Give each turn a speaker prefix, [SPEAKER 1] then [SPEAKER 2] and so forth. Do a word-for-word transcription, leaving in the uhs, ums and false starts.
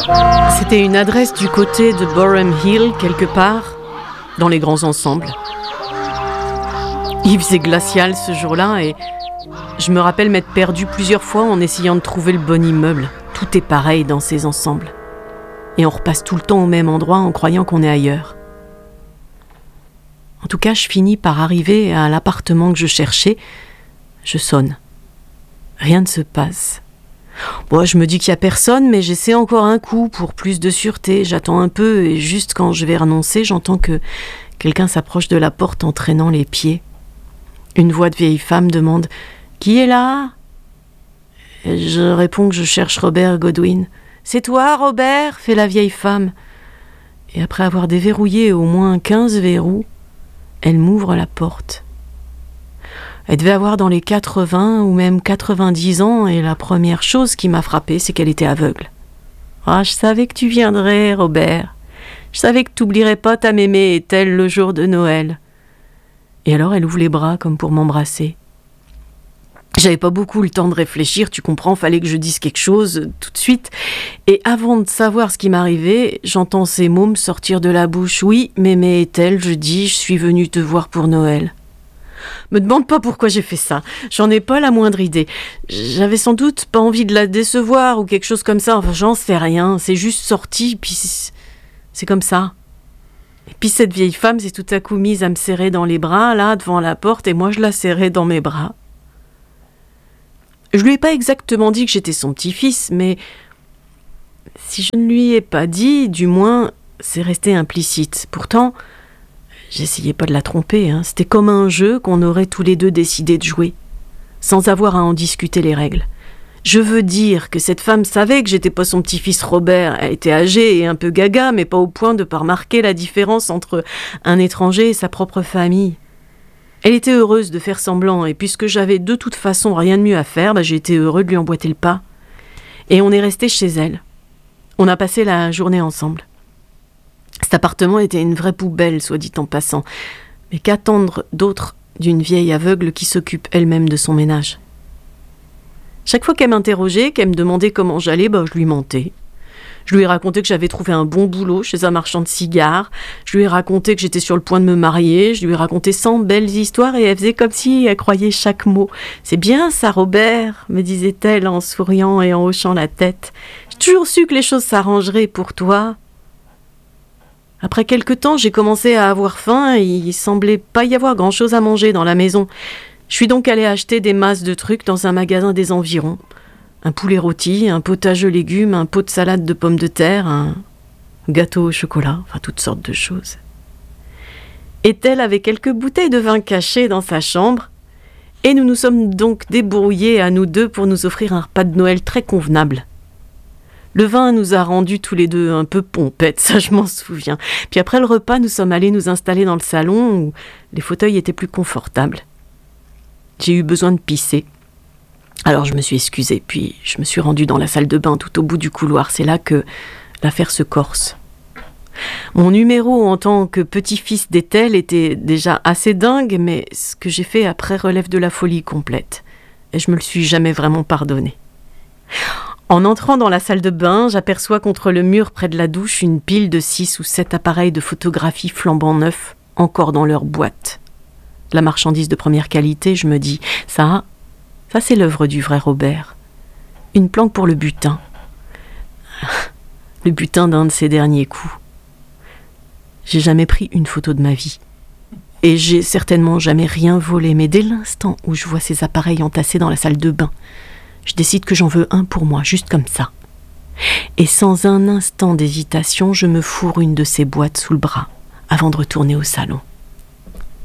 [SPEAKER 1] C'était une adresse du côté de Borum Hill, quelque part, dans les grands ensembles. Il faisait glacial ce jour-là et je me rappelle m'être perdue plusieurs fois en essayant de trouver le bon immeuble. Tout est pareil dans ces ensembles. Et on repasse tout le temps au même endroit en croyant qu'on est ailleurs. En tout cas, je finis par arriver à l'appartement que je cherchais. Je sonne. Rien ne se passe. Bon, je me dis qu'il n'y a personne, mais j'essaie encore un coup pour plus de sûreté. J'attends un peu et juste quand je vais renoncer, j'entends que quelqu'un s'approche de la porte en traînant les pieds. Une voix de vieille femme demande « Qui est là ?» Et je réponds que je cherche Robert Godwin. « C'est toi, Robert ?» fait la vieille femme. Et après avoir déverrouillé au moins quinze verrous, elle m'ouvre la porte. Elle devait avoir dans les quatre-vingts ou même quatre-vingt-dix ans et la première chose qui m'a frappée, c'est qu'elle était aveugle. « Ah, je savais que tu viendrais, Robert. Je savais que tu n'oublierais pas ta mémé Ethel le jour de Noël. » Et alors elle ouvre les bras comme pour m'embrasser. J'avais pas beaucoup le temps de réfléchir, tu comprends, fallait que je dise quelque chose tout de suite. Et avant de savoir ce qui m'arrivait, j'entends ces mots me sortir de la bouche. « Oui, mémé Ethel, je dis, je suis venue te voir pour Noël. » Me demande pas pourquoi j'ai fait ça, j'en ai pas la moindre idée. J'avais sans doute pas envie de la décevoir ou quelque chose comme ça, enfin j'en sais rien, c'est juste sorti, puis c'est comme ça. Et puis cette vieille femme s'est tout à coup mise à me serrer dans les bras, là, devant la porte, et moi je la serrais dans mes bras. Je lui ai pas exactement dit que j'étais son petit-fils, mais si je ne lui ai pas dit, du moins, c'est resté implicite. Pourtant, j'essayais pas de la tromper, hein. C'était comme un jeu qu'on aurait tous les deux décidé de jouer, sans avoir à en discuter les règles. Je veux dire que cette femme savait que j'étais pas son petit-fils Robert. Elle était âgée et un peu gaga, mais pas au point de pas remarquer la différence entre un étranger et sa propre famille. Elle était heureuse de faire semblant, et puisque j'avais de toute façon rien de mieux à faire, bah, j'ai été heureux de lui emboîter le pas. Et on est resté chez elle. On a passé la journée ensemble. Cet appartement était une vraie poubelle, soit dit en passant. Mais qu'attendre d'autre d'une vieille aveugle qui s'occupe elle-même de son ménage ? Chaque fois qu'elle m'interrogeait, qu'elle me demandait comment j'allais, bah, je lui mentais. Je lui ai raconté que j'avais trouvé un bon boulot chez un marchand de cigares. Je lui ai raconté que j'étais sur le point de me marier. Je lui ai raconté cent belles histoires et elle faisait comme si elle croyait chaque mot. « C'est bien ça, Robert », me disait-elle en souriant et en hochant la tête. « J'ai toujours su que les choses s'arrangeraient pour toi. » Après quelque temps, j'ai commencé à avoir faim et il semblait pas y avoir grand-chose à manger dans la maison. Je suis donc allée acheter des masses de trucs dans un magasin des environs. Un poulet rôti, un potage aux légumes, un pot de salade de pommes de terre, un gâteau au chocolat, enfin toutes sortes de choses. Ethel avait quelques bouteilles de vin cachées dans sa chambre et nous nous sommes donc débrouillés à nous deux pour nous offrir un repas de Noël très convenable. Le vin nous a rendus tous les deux un peu pompettes, ça je m'en souviens. Puis après le repas, nous sommes allés nous installer dans le salon où les fauteuils étaient plus confortables. J'ai eu besoin de pisser. Alors je me suis excusée, puis je me suis rendue dans la salle de bain tout au bout du couloir. C'est là que l'affaire se corse. Mon numéro en tant que petit-fils d'Ethel était déjà assez dingue, mais ce que j'ai fait après relève de la folie complète. Et je me le suis jamais vraiment pardonné. En entrant dans la salle de bain, j'aperçois contre le mur près de la douche une pile de six ou sept appareils de photographie flambant neufs, encore dans leur boîte. La marchandise de première qualité, je me dis, ça, ça c'est l'œuvre du vrai Robert. Une planque pour le butin. Le butin d'un de ses derniers coups. J'ai jamais pris une photo de ma vie. Et j'ai certainement jamais rien volé, mais dès l'instant où je vois ces appareils entassés dans la salle de bain, je décide que j'en veux un pour moi, juste comme ça. Et sans un instant d'hésitation, je me fourre une de ces boîtes sous le bras, avant de retourner au salon.